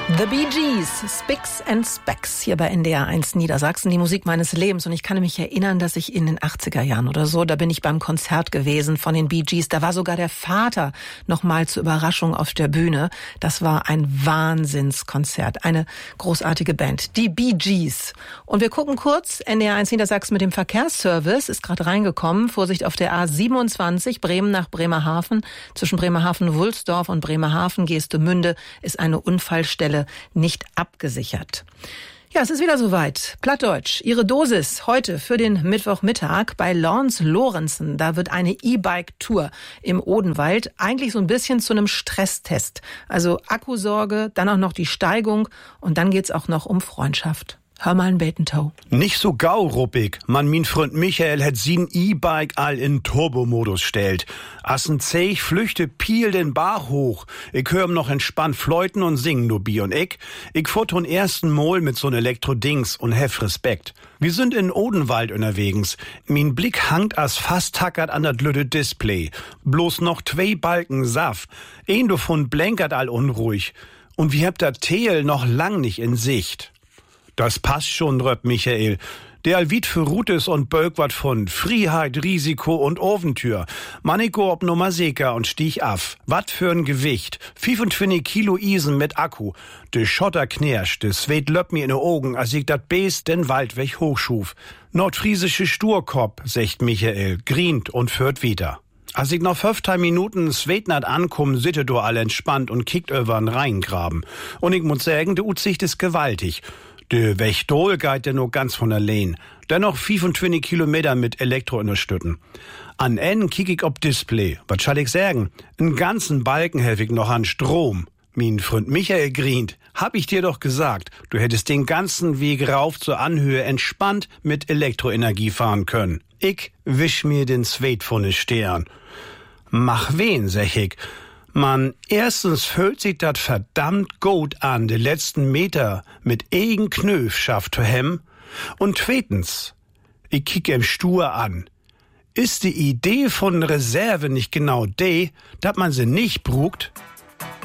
The Bee Gees, Spicks and Specks, hier bei NDR 1 Niedersachsen, die Musik meines Lebens. Und ich kann mich erinnern, dass ich in den 80er Jahren oder so, da bin ich beim Konzert gewesen von den Bee Gees. Da war sogar der Vater nochmal zur Überraschung auf der Bühne. Das war ein Wahnsinnskonzert, eine großartige Band, die Bee Gees. Und wir gucken kurz, NDR 1 Niedersachsen mit dem Verkehrsservice ist gerade reingekommen. Vorsicht auf der A27, Bremen nach Bremerhaven. Zwischen Bremerhaven-Wulsdorf und Bremerhaven-Geestemünde ist eine Unfallstelle nicht abgesichert. Ja, es ist wieder soweit. Plattdeutsch, Ihre Dosis heute für den Mittwochmittag bei Lawrence Lorenzen. Da wird eine E-Bike-Tour im Odenwald eigentlich so ein bisschen zu einem Stresstest. Also Akkusorge, dann auch noch die Steigung und dann geht's auch noch um Freundschaft. Hör mal ein Betentau. Nicht so gauruppig. Mein Freund Michael hat sin E-Bike all in Turbomodus stellt. Assen zäh flüchte Piel den Bach hoch. Ich hör noch entspannt fleuten und singen, du Bi und ich. Ich fuhr ton ersten Mal mit so'n Elektro-Dings und hef Respekt. Wir sind in Odenwald unterwegs. Mein Blick hangt as fast tackert an dat lütte Display. Bloß noch 2 Balken Saft. Ein davon blänkert all unruhig. Und wir habt dat Teel noch lang nicht in Sicht. Das passt schon, röpt Michael. Der allwied für Rutes und Bölk wat von Freiheit, Risiko und Oventür. Maniko ob Nummer sicher und stieg af. Wat für'n Gewicht. 25 Kilo Isen mit Akku. De Schotter knirscht, de Sweet löpp mir in de Augen, als ich dat Beest den Waldweg hochschuf. Nordfriesische Sturkopf, sagt Michael, grient und führt wieder. Als ich noch 15 Minuten Sweetnat ankomm, sitte du all entspannt und kickt über'n Rheingraben. Und ich muss sagen, de Utsicht ist gewaltig. De Wächtol geht ja nur ganz von allein. Dennoch 25 Kilometer mit Elektro unterstützen. An N kick ich ob Display. Was schall ich sagen? Einen ganzen Balken helf ich noch an Strom. Mein Freund Michael grient. Hab ich dir doch gesagt, du hättest den ganzen Weg rauf zur Anhöhe entspannt mit Elektroenergie fahren können. Ich wisch mir den Sweet von de Stern. Mach wen, sag ich. Mann, erstens fühlt sich dat verdammt gut an, de letzten Meter mit eigen Knöf schafft zu hem. Und zweitens, ich kick em stur an. Ist die Idee von Reserve nicht genau dat man sie nicht brugt?